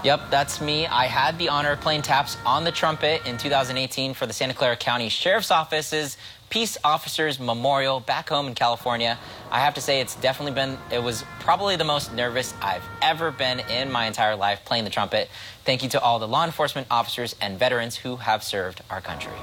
Yep, that's me. I had the honor of playing taps on the trumpet in 2018 for the Santa Clara County Sheriff's Office's Peace Officers Memorial back home in California. I have to say it was probably the most nervous I've ever been in my entire life playing the trumpet. Thank you to all the law enforcement officers and veterans who have served our country.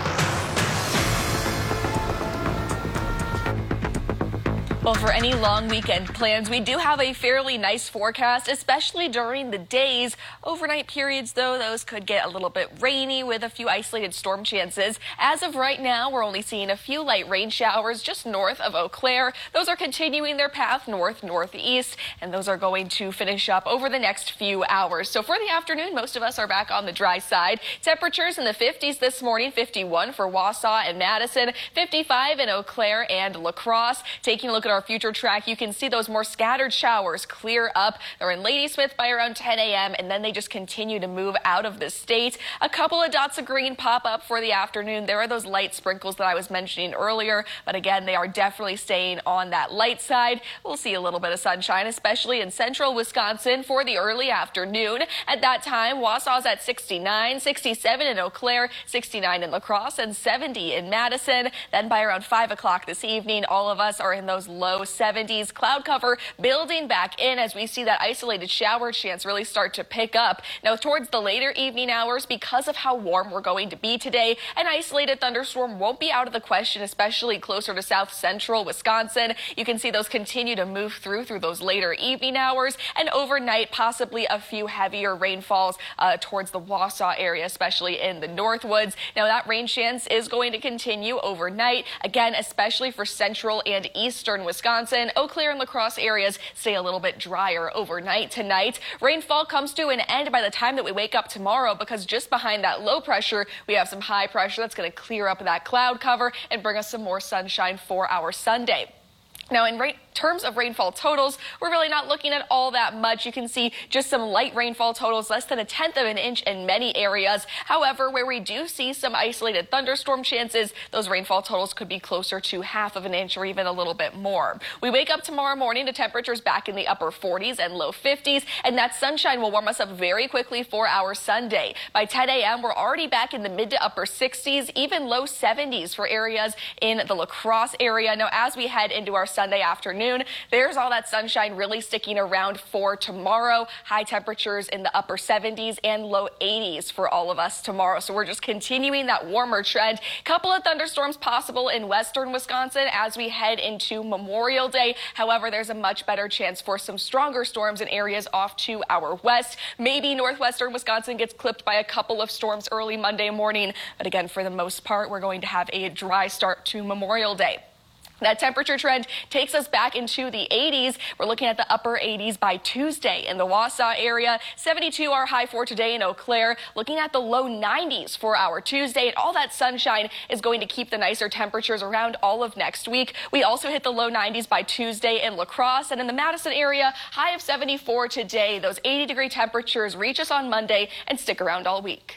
Well, for any long weekend plans, we do have a fairly nice forecast, especially during the days. Overnight periods, though, those could get a little bit rainy with a few isolated storm chances. As of right now, we're only seeing a few light rain showers just north of Eau Claire. Those are continuing their path north-northeast, and those are going to finish up over the next few hours. So for the afternoon, most of us are back on the dry side. Temperatures in the 50s this morning, 51 for Wausau and Madison, 55 in Eau Claire and La Crosse. Taking a look at our future track, you can see those more scattered showers clear up. They're in Ladysmith by around 10 a.m. and then they just continue to move out of the state. A couple of dots of green pop up for the afternoon. There are those light sprinkles that I was mentioning earlier, but again, they are definitely staying on that light side. We'll see a little bit of sunshine, especially in central Wisconsin for the early afternoon. At that time, Wausau's at 69, 67 in Eau Claire, 69 in La Crosse, and 70 in Madison. Then by around 5 o'clock this evening, all of us are in those low 70s. Cloud cover building back in as we see that isolated shower chance really start to pick up. Now, towards the later evening hours, because of how warm we're going to be today, an isolated thunderstorm won't be out of the question, especially closer to south central Wisconsin. You can see those continue to move through those later evening hours, and overnight, possibly a few heavier rainfalls towards the Wausau area, especially in the Northwoods. Now, that rain chance is going to continue overnight, again, especially for central and eastern Wisconsin. Eau Claire and La Crosse areas stay a little bit drier overnight tonight. Rainfall comes to an end by the time that we wake up tomorrow, because just behind that low pressure, we have some high pressure that's going to clear up that cloud cover and bring us some more sunshine for our Sunday. Now, in terms of rainfall totals, we're really not looking at all that much. You can see just some light rainfall totals, less than 1/10 of an inch in many areas. However, where we do see some isolated thunderstorm chances, those rainfall totals could be closer to 1/2 of an inch or even a little bit more. We wake up tomorrow morning to temperatures back in the upper 40s and low 50s, and that sunshine will warm us up very quickly for our Sunday. By 10 a.m., we're already back in the mid to upper 60s, even low 70s for areas in the La Crosse area. Now, as we head into our Sunday afternoon, there's all that sunshine really sticking around for tomorrow. High temperatures in the upper 70s and low 80s for all of us tomorrow. So we're just continuing that warmer trend. Couple of thunderstorms possible in western Wisconsin as we head into Memorial Day. However, there's a much better chance for some stronger storms in areas off to our west. Maybe northwestern Wisconsin gets clipped by a couple of storms early Monday morning. But again, for the most part, we're going to have a dry start to Memorial Day. That temperature trend takes us back into the 80s. We're looking at the upper 80s by Tuesday in the Wausau area. 72 our high for today in Eau Claire. Looking at the low 90s for our Tuesday. And all that sunshine is going to keep the nicer temperatures around all of next week. We also hit the low 90s by Tuesday in La Crosse. And in the Madison area, high of 74 today. Those 80-degree temperatures reach us on Monday and stick around all week.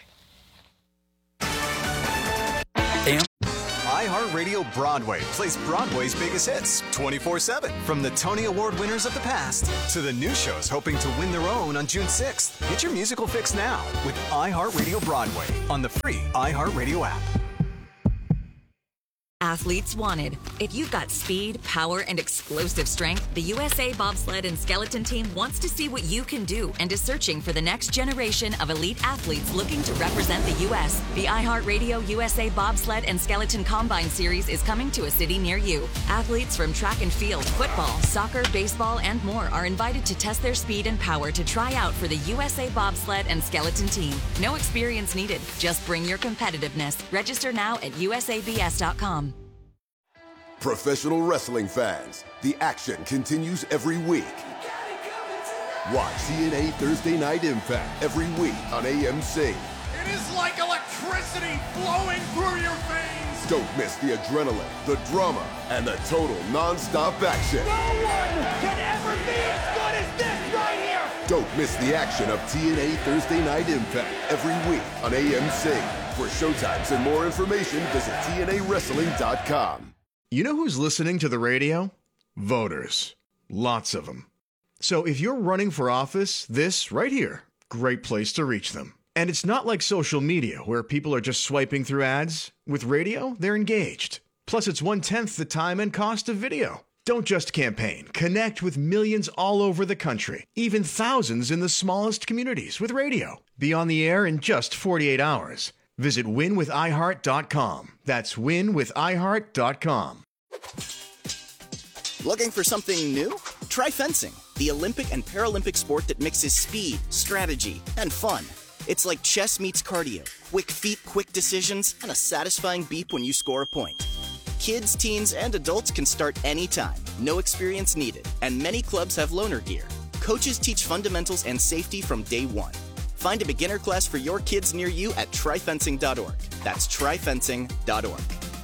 iHeartRadio Broadway plays Broadway's biggest hits 24/7. From the Tony Award winners of the past to the new shows hoping to win their own on June 6th. Get your musical fix now with iHeartRadio Broadway on the free iHeartRadio app. Athletes wanted. If you've got speed, power, and explosive strength, the USA Bobsled and Skeleton Team wants to see what you can do and is searching for the next generation of elite athletes looking to represent the U.S. The iHeartRadio USA Bobsled and Skeleton Combine Series is coming to a city near you. Athletes from track and field, football, soccer, baseball, and more are invited to test their speed and power to try out for the USA Bobsled and Skeleton Team. No experience needed. Just bring your competitiveness. Register now at usabs.com. Professional wrestling fans, the action continues every week. Watch TNA Thursday Night Impact every week on AMC. It is like electricity flowing through your veins. Don't miss the adrenaline, the drama, and the total non-stop action. No one can ever be as good as this right here. Don't miss the action of TNA Thursday Night Impact every week on AMC. For showtimes and more information, visit TNAWrestling.com. You know who's listening to the radio? Voters. Lots of them. So if you're running for office, this right here great place to reach them. And it's not like social media where people are just swiping through ads. With radio, they're engaged. Plus, it's 1/10 the time and cost of video. Don't just campaign. Connect with millions all over the country, even thousands in the smallest communities with radio. Be on the air in just 48 hours. Visit winwithiheart.com. That's winwithiheart.com. Looking for something new? Try fencing, the Olympic and Paralympic sport that mixes speed, strategy, and fun. It's like chess meets cardio, quick feet, quick decisions, and a satisfying beep when you score a point. Kids, teens, and adults can start anytime, no experience needed, and many clubs have loaner gear. Coaches teach fundamentals and safety from day one. Find a beginner class for your kids near you at tryfencing.org. That's tryfencing.org.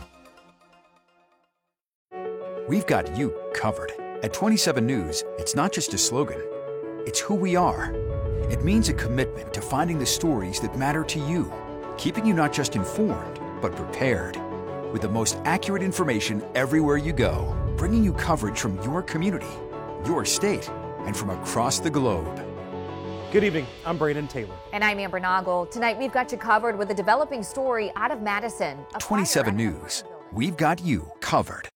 We've got you covered. At 27 News, it's not just a slogan, it's who we are. It means a commitment to finding the stories that matter to you, keeping you not just informed, but prepared. With the most accurate information everywhere you go, bringing you coverage from your community, your state, and from across the globe. Good evening, I'm Braden Taylor. And I'm Amber Noggle. Tonight we've got you covered with a developing story out of Madison. 27 News, we've got you covered.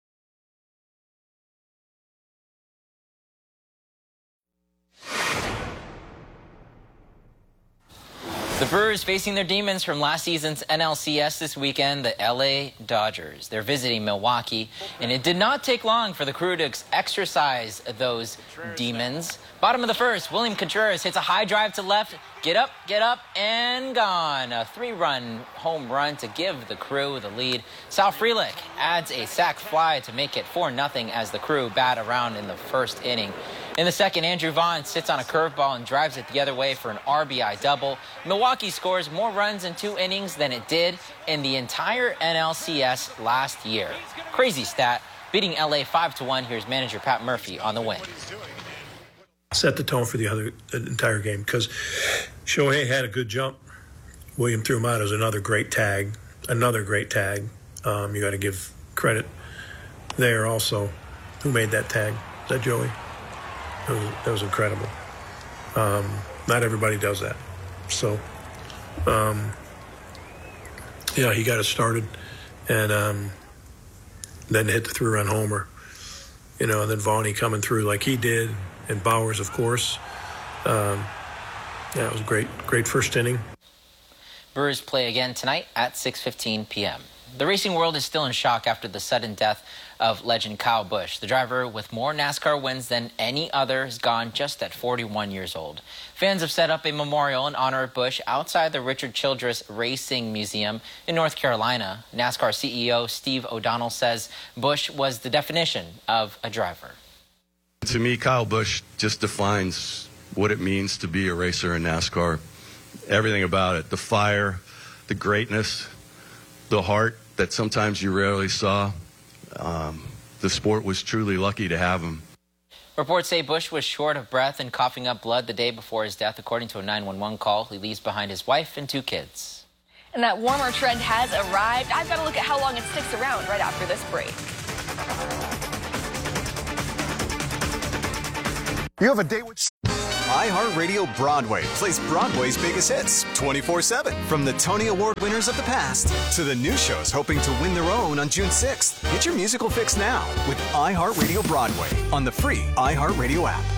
The Brewers facing their demons from last season's NLCS this weekend, the LA Dodgers. They're visiting Milwaukee, and it did not take long for the crew to exercise those demons. Bottom of the first, William Contreras hits a high drive to left. Get up, and gone. A 3-run home run to give the crew the lead. Sal Frelick adds a sac fly to make it 4-0 as the crew bat around in the first inning. In the second, Andrew Vaughn sits on a curveball and drives it the other way for an RBI double. Milwaukee scores more runs in 2 innings than it did in the entire NLCS last year. Crazy stat. Beating LA 5-1. Here's manager Pat Murphy on the win. Set the tone for the entire game because Shohei had a good jump. William threw him out as another great tag. You got to give credit there also. Who made that tag? Is that Joey? That was incredible. Not everybody does that. So, he got it started and then hit the 3-run homer. And then Vaughn coming through like he did. And Bowers, of course. It was a great first inning. Brewers play again tonight at 6:15 p.m. The racing world is still in shock after the sudden death of legend Kyle Busch. The driver with more NASCAR wins than any other is gone just at 41 years old. Fans have set up a memorial in honor of Busch outside the Richard Childress Racing Museum in North Carolina. NASCAR CEO Steve O'Donnell says Busch was the definition of a driver. To me, Kyle Busch just defines what it means to be a racer in NASCAR. Everything about it, the fire, the greatness, the heart that sometimes you rarely saw. The sport was truly lucky to have him. Reports say Busch was short of breath and coughing up blood the day before his death, according to a 911 call. He leaves behind his wife and 2 kids. And that warmer trend has arrived. I've got to look at how long it sticks around right after this break. You have a date with iHeartRadio Broadway plays Broadway's biggest hits 24/7. From the Tony Award winners of the past to the new shows hoping to win their own on June 6th. Get your musical fix now with iHeartRadio Broadway on the free iHeartRadio app.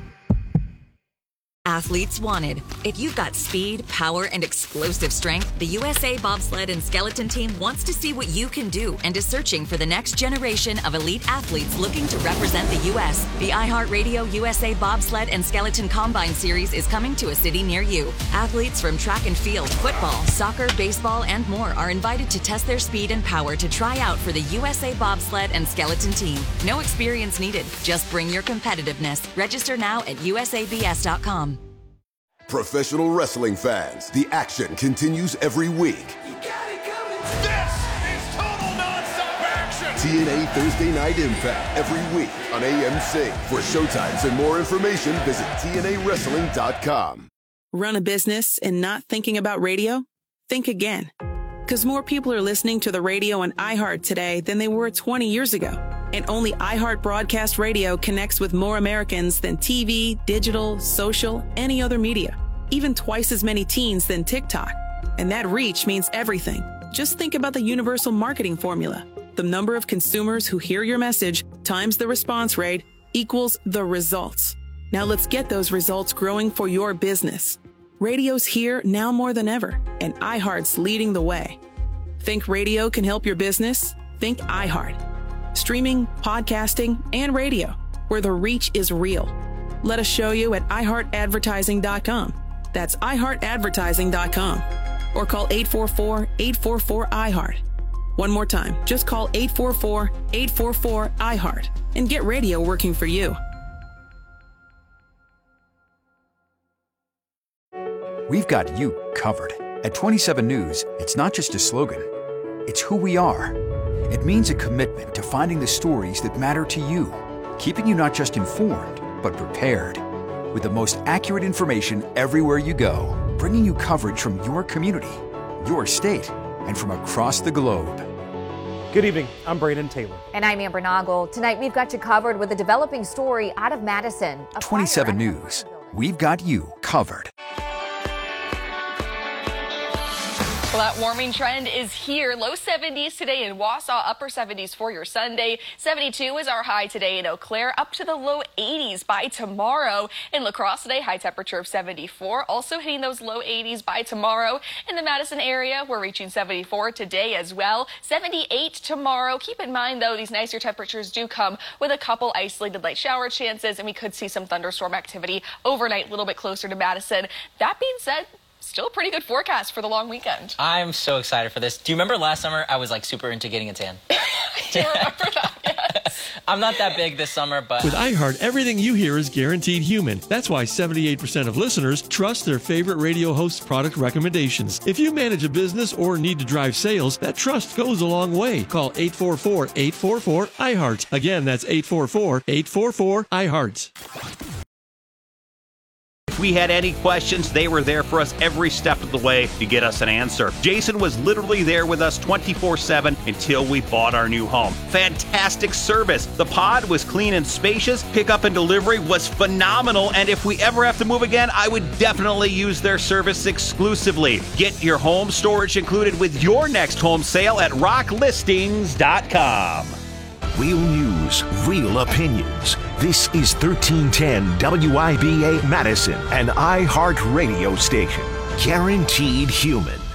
Athletes wanted. If you've got speed, power, and explosive strength, the USA Bobsled and Skeleton Team wants to see what you can do and is searching for the next generation of elite athletes looking to represent the U.S. The iHeartRadio USA Bobsled and Skeleton Combine Series is coming to a city near you. Athletes from track and field, football, soccer, baseball, and more are invited to test their speed and power to try out for the USA Bobsled and Skeleton Team. No experience needed. Just bring your competitiveness. Register now at usabs.com. Professional wrestling fans, the action continues every week. This is total nonstop action. TNA Thursday Night Impact every week on AMC. For showtimes and more information, visit TNAWrestling.com. Run a business and not thinking about radio? Think again. Because more people are listening to the radio on iHeart today than they were 20 years ago. And only iHeart Broadcast Radio connects with more Americans than TV, digital, social, any other media. even twice as many teens than TikTok. And that reach means everything. Just think about the universal marketing formula. The number of consumers who hear your message times the response rate equals the results. Now let's get those results growing for your business. Radio's here now more than ever, and iHeart's leading the way. Think radio can help your business? Think iHeart. Streaming, podcasting, and radio, where the reach is real. Let us show you at iHeartAdvertising.com. That's iHeartAdvertising.com. Or call 844-844-iHeart. One more time, just call 844-844-iHeart and get radio working for you. We've got you covered. At 27 News, it's not just a slogan. It's who we are. It means a commitment to finding the stories that matter to you, keeping you not just informed, but prepared. With the most accurate information everywhere you go, bringing you coverage from your community, your state, and from across the globe. Good evening. I'm Brayden Taylor. And I'm Amber Noggle. Tonight we've got you covered with a developing story out of Madison. 27 News. We've got you covered. Well, that warming trend is here. Low 70s today in Wausau, upper 70s for your Sunday. 72 is our high today in Eau Claire, up to the low 80s by tomorrow. In La Crosse today, high temperature of 74, also hitting those low 80s by tomorrow. In the Madison area, we're reaching 74 today as well. 78 tomorrow. Keep in mind, though, these nicer temperatures do come with a couple isolated light shower chances, and we could see some thunderstorm activity overnight, a little bit closer to Madison. That being said, still a pretty good forecast for the long weekend. I'm so excited for this. Do you remember last summer I was like super into getting a tan? I do remember that, yes. I'm not that big this summer, but... With iHeart, everything you hear is guaranteed human. That's why 78% of listeners trust their favorite radio host's product recommendations. If you manage a business or need to drive sales, that trust goes a long way. Call 844-844-iHeart. Again, that's 844-844-iHeart. If we had any questions, they were there for us every step of the way to get us an answer. Jason was literally there with us 24/7 until we bought our new home. Fantastic service. The pod was clean and spacious. Pickup and delivery was phenomenal. And if we ever have to move again, I would definitely use their service exclusively. Get your home storage included with your next home sale at rocklistings.com. Real news, real opinions. This is 1310 WIBA Madison, an iHeart radio station. Guaranteed human.